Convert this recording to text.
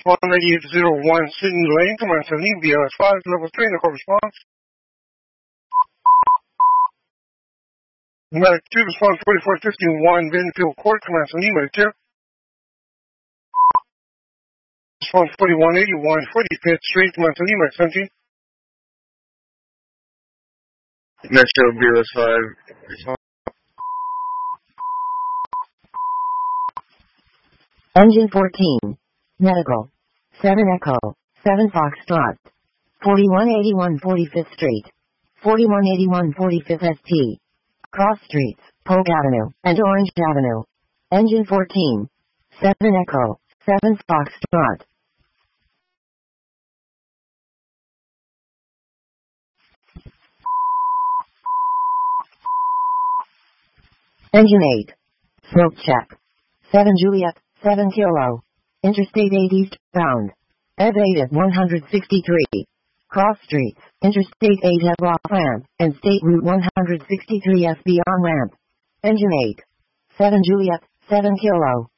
18801 Sydney Lane, command 17, BLS 5, level 3, no response. Medic 2, response 4451, Benfield Court, command 17, Medic 2. Response 4181, 45th Street, command 17, Medic 17. Metro BLS 5, response. Engine 14. Medical. 7 Echo. 7 Foxtrot. 4181 45th Street. 4181 45th ST. Cross Streets, Polk Avenue, and Orange Avenue. Engine 14. 7 Echo. 7 Foxtrot. Engine 8. Smoke check. 7 Juliet, 7 Kilo. Interstate 8 eastbound. EV8 at 163. Cross Streets, Interstate 8 at off ramp, and State Route 163 FB on ramp. Engine 8. 7 Juliet, 7 Kilo.